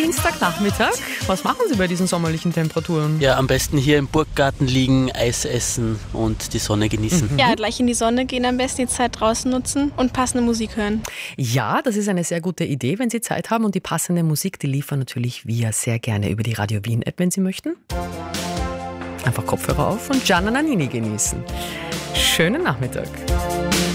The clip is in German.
Dienstagnachmittag. Was machen Sie bei diesen sommerlichen Temperaturen? Ja, am besten hier im Burggarten liegen, Eis essen und die Sonne genießen. Ja, gleich in die Sonne gehen, am besten die Zeit draußen nutzen und passende Musik hören. Ja, das ist eine sehr gute Idee, wenn Sie Zeit haben. Und die passende Musik, die liefern natürlich wir sehr gerne über die Radio Wien-App, wenn Sie möchten. Einfach Kopfhörer auf und Gianna Nannini genießen. Schönen Nachmittag.